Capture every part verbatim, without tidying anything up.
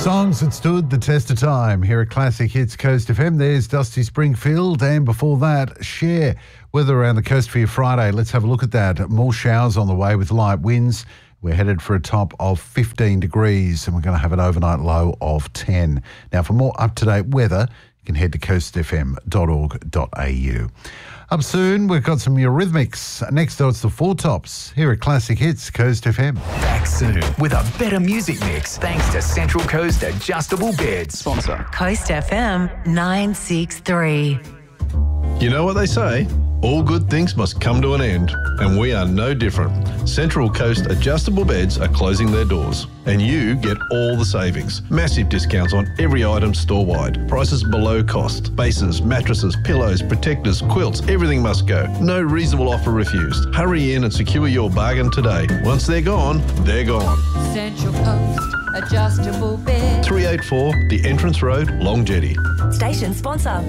Songs that stood the test of time here at Classic Hits Coast F M. There's Dusty Springfield, and before that, Cher. Weather around the coast for your Friday. Let's have a look at that. More showers on the way with light winds. We're headed for a top of fifteen degrees, and we're going to have an overnight low of ten. Now, for more up-to-date weather, you can head to coast f m dot org dot a u. Up soon, we've got some Eurythmics. Next, though, it's the Four Tops here at Classic Hits Coast F M. Back soon with a better music mix thanks to Central Coast Adjustable Beds. Sponsor. Coast F M nine six three. You know what they say? All good things must come to an end, and we are no different. Central Coast Adjustable Beds are closing their doors, and you get all the savings. Massive discounts on every item store-wide. Prices below cost. Bases, mattresses, pillows, protectors, quilts, everything must go. No reasonable offer refused. Hurry in and secure your bargain today. Once they're gone, they're gone. Central Coast Adjustable Beds. three eighty-four The Entrance Road, Long Jetty. Station sponsor.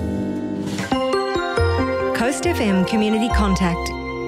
Coast F M Community Contact.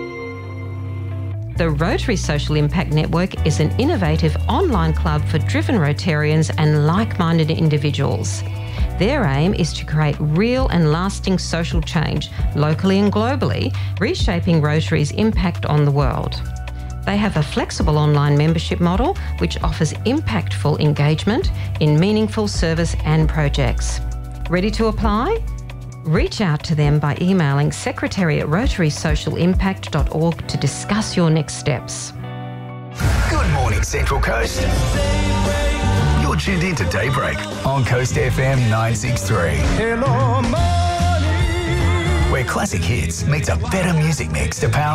The Rotary Social Impact Network is an innovative online club for driven Rotarians and like-minded individuals. Their aim is to create real and lasting social change, locally and globally, reshaping Rotary's impact on the world. They have a flexible online membership model which offers impactful engagement in meaningful service and projects. Ready to apply? Reach out to them by emailing secretary at rotary social impact dot org to discuss your next steps. Good morning, Central Coast. You're tuned in to Daybreak on Coast F M nine six three. Hello, morning. Where classic hits meets a better music mix to power